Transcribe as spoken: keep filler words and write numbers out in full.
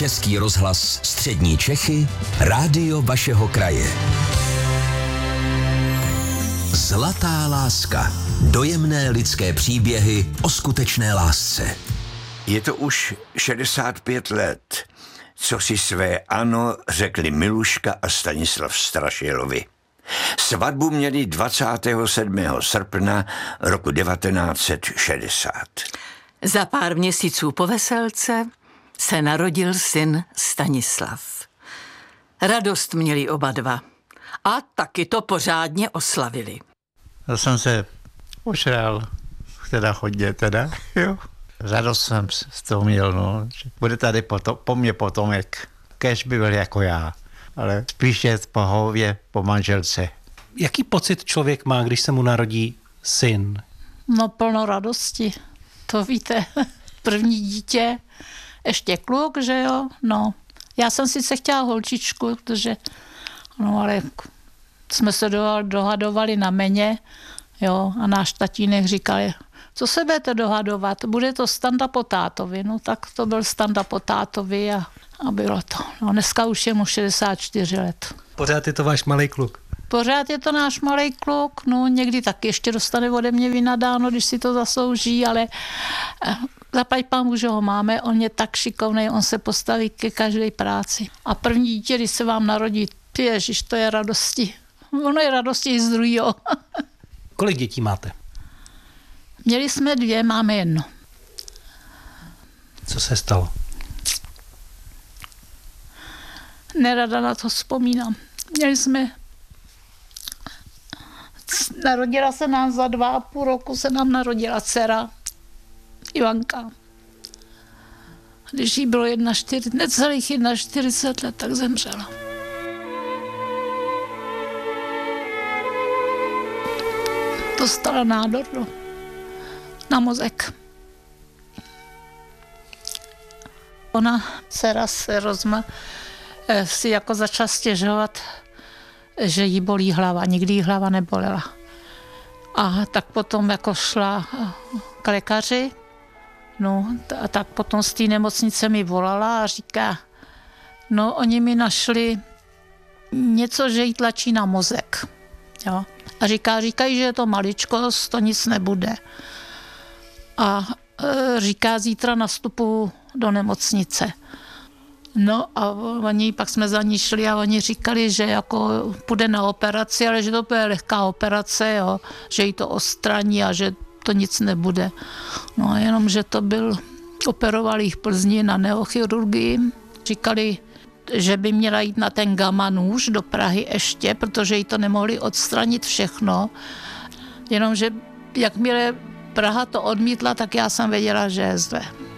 Český rozhlas Střední Čechy, rádio vašeho kraje. Zlatá láska. Dojemné lidské příběhy o skutečné lásce. Je to už šedesát pět let, co si své ano řekli Miluška a Stanislav Strašilovi. Svatbu měli dvacátého sedmého srpna roku devatenáct set šedesát. Za pár měsíců po veselce se narodil syn Stanislav. Radost měli oba dva a taky to pořádně oslavili. Já jsem se ošral, teda hodně teda, jo. Radost jsem z toho měl, no. Bude tady potom, po mně potomek, kéž by byl jako já, ale spíše po hově, po manželce. Jaký pocit člověk má, když se mu narodí syn? No plno radosti, to víte. První dítě, ještě kluk, že jo, no. Já jsem sice chtěla holčičku, protože, no ale jsme se dohadovali na meně, jo, a náš tatínek říkal, co se budete dohadovat, bude to Standa po tátovi, no tak to byl Standa po tátovi a, a bylo to. No dneska už je mu šedesát čtyři let. Pořád je to váš malej kluk? Pořád je to náš malej kluk, no někdy taky ještě dostane ode mě vynadáno, když si to zaslouží, ale zaplať pánbůh, že ho máme, on je tak šikovnej, on se postaví ke každé práci. A první dítě, když se vám narodí, ježiš, to je radosti. Ono je radosti i z druhého. Kolik dětí máte? Měli jsme dvě, máme jedno. Co se stalo? Nerada na to vzpomínám. Měli jsme, narodila se nám za dva a půl roku, se nám narodila dcera Ivanka. Když jí bylo jedna čtyři, necelých čtyřicet jedna let, tak zemřela. Dostala nádor no, na mozek. Ona, dcera se rozma, si jako začala stěžovat, že jí bolí hlava. Nikdy jí hlava nebolela. A tak potom jako šla k lékaři, no a tak potom z té nemocnice mi volala a říká, no oni mi našli něco, že jí tlačí na mozek. Jo. A říká, říkají, že je to maličkost, to nic nebude. A e, říká, zítra nastupu do nemocnice. No a oni, pak jsme za ní šli a oni říkali, že jako půjde na operaci, ale že to bude lehká operace, jo, že jí to odstraní a že to nic nebude. No a jenom, že to byl, operovali jich v Plzni na neochirurgii. Říkali, že by měla jít na ten gamma nůž do Prahy ještě, protože jí to nemohli odstranit všechno. Jenomže jakmile Praha to odmítla, tak já jsem věděla, že je zle.